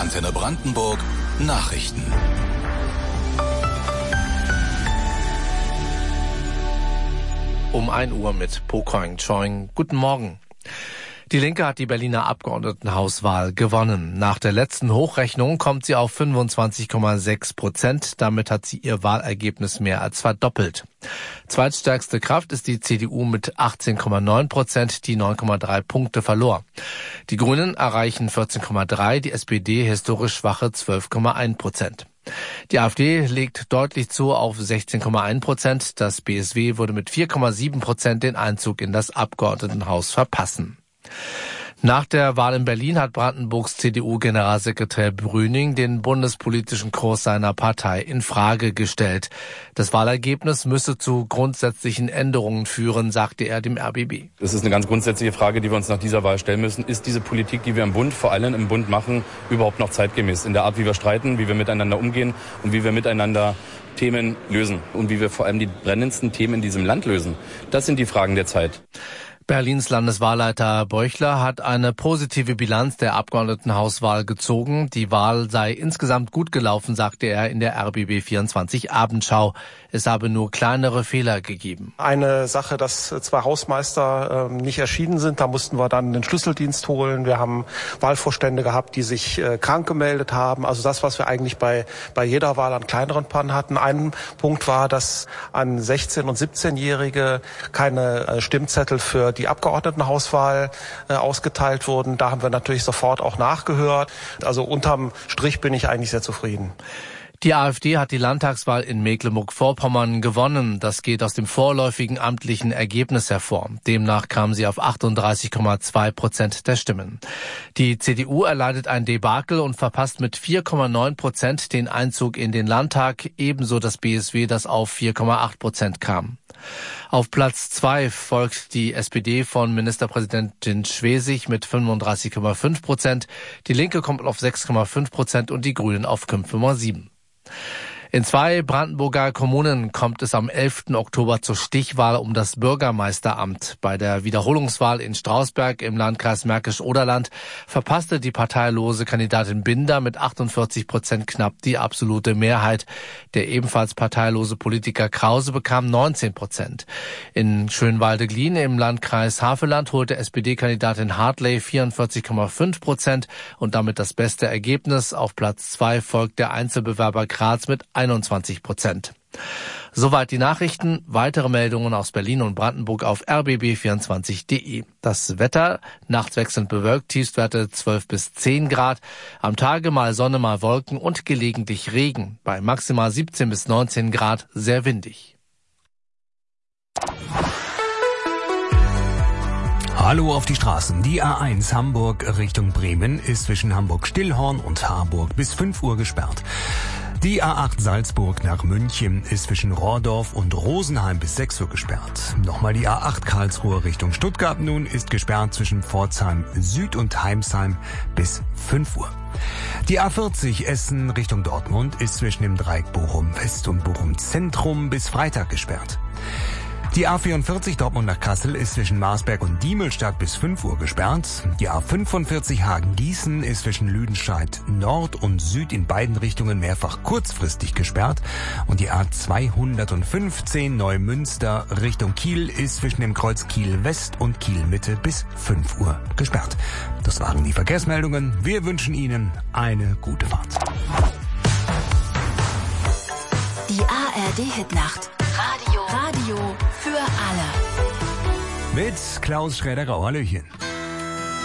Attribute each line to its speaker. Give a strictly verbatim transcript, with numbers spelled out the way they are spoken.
Speaker 1: Antenne Brandenburg Nachrichten.
Speaker 2: Um ein Uhr mit Po Koing Choing. Guten Morgen. Die Linke hat die Berliner Abgeordnetenhauswahl gewonnen. Nach der letzten Hochrechnung kommt sie auf fünfundzwanzig Komma sechs Prozent. Damit hat sie ihr Wahlergebnis mehr als verdoppelt. Zweitstärkste Kraft ist die C D U mit achtzehn Komma neun Prozent, die neun Komma drei Punkte verlor. Die Grünen erreichen vierzehn Komma drei, die S P D historisch schwache zwölf Komma eins Prozent. Die AfD legt deutlich zu auf sechzehn Komma eins Prozent. Das B S W würde mit vier Komma sieben Prozent den Einzug in das Abgeordnetenhaus verpassen. Nach der Wahl in Berlin hat Brandenburgs C D U-Generalsekretär Brüning den bundespolitischen Kurs seiner Partei in Frage gestellt. Das Wahlergebnis müsse zu grundsätzlichen Änderungen führen, sagte er dem R B B.
Speaker 3: Das ist eine ganz grundsätzliche Frage, die wir uns nach dieser Wahl stellen müssen. Ist diese Politik, die wir im Bund, vor allem im Bund machen, überhaupt noch zeitgemäß? In der Art, wie wir streiten, wie wir miteinander umgehen und wie wir miteinander Themen lösen und wie wir vor allem die brennendsten Themen in diesem Land lösen. Das sind die Fragen der Zeit.
Speaker 2: Berlins Landeswahlleiter Beuchler hat eine positive Bilanz der Abgeordnetenhauswahl gezogen. Die Wahl sei insgesamt gut gelaufen, sagte er in der R B B vierundzwanzig Abendschau. Es habe nur kleinere Fehler gegeben.
Speaker 4: Eine Sache, dass zwei Hausmeister äh, nicht erschienen sind, da mussten wir dann den Schlüsseldienst holen. Wir haben Wahlvorstände gehabt, die sich äh, krank gemeldet haben. Also das, was wir eigentlich bei, bei jeder Wahl an kleineren Pannen hatten. Ein Punkt war, dass an sechzehn- und siebzehnjährige keine äh, Stimmzettel für die Abgeordnetenhauswahl äh, ausgeteilt wurden. Da haben wir natürlich sofort auch nachgehört. Also unterm Strich bin ich eigentlich sehr zufrieden.
Speaker 2: Die AfD hat die Landtagswahl in Mecklenburg-Vorpommern gewonnen. Das geht aus dem vorläufigen amtlichen Ergebnis hervor. Demnach kam sie auf achtunddreißig Komma zwei Prozent der Stimmen. Die C D U erleidet ein Debakel und verpasst mit vier Komma neun Prozent den Einzug in den Landtag, ebenso das B S W, das auf vier Komma acht Prozent kam. Auf Platz zwei folgt die S P D von Ministerpräsidentin Schwesig mit fünfunddreißig Komma fünf Prozent. Die Linke kommt auf sechs Komma fünf Prozent und die Grünen auf fünf Komma sieben. In zwei Brandenburger Kommunen kommt es am elften Oktober zur Stichwahl um das Bürgermeisteramt. Bei der Wiederholungswahl in Strausberg im Landkreis Märkisch-Oderland verpasste die parteilose Kandidatin Binder mit achtundvierzig Prozent knapp die absolute Mehrheit. Der ebenfalls parteilose Politiker Krause bekam neunzehn Prozent. In Schönwalde-Glien im Landkreis Havelland holte S P D-Kandidatin Hartley vierundvierzig Komma fünf Prozent und damit das beste Ergebnis. Auf Platz zwei folgt der Einzelbewerber Graz mit einundzwanzig Prozent. Soweit die Nachrichten. Weitere Meldungen aus Berlin und Brandenburg auf r b b vierundzwanzig punkt d e. Das Wetter, nachts wechselnd bewölkt, Tiefstwerte zwölf bis zehn Grad. Am Tage mal Sonne, mal Wolken und gelegentlich Regen. Bei maximal siebzehn bis neunzehn Grad, sehr windig.
Speaker 5: Hallo auf die Straßen. Die A eins Hamburg Richtung Bremen ist zwischen Hamburg-Stillhorn und Harburg bis fünf Uhr gesperrt. Die A acht Salzburg nach München ist zwischen Rohrdorf und Rosenheim bis sechs Uhr gesperrt. Nochmal die A acht Karlsruhe Richtung Stuttgart nun ist gesperrt zwischen Pforzheim Süd und Heimsheim bis fünf Uhr. Die A vierzig Essen Richtung Dortmund ist zwischen dem Dreieck Bochum West und Bochum Zentrum bis Freitag gesperrt. Die A vierundvierzig Dortmund nach Kassel ist zwischen Marsberg und Diemelstadt bis fünf Uhr gesperrt. Die A fünfundvierzig Hagen-Gießen ist zwischen Lüdenscheid Nord und Süd in beiden Richtungen mehrfach kurzfristig gesperrt. Und die A zweihundertfünfzehn Neumünster Richtung Kiel ist zwischen dem Kreuz Kiel West und Kiel Mitte bis fünf Uhr gesperrt. Das waren die Verkehrsmeldungen. Wir wünschen Ihnen eine gute Fahrt.
Speaker 6: Die A R D-Hitnacht. Radio. Radio für alle.
Speaker 5: Mit Klaus Schräder-Grau. Hallöchen.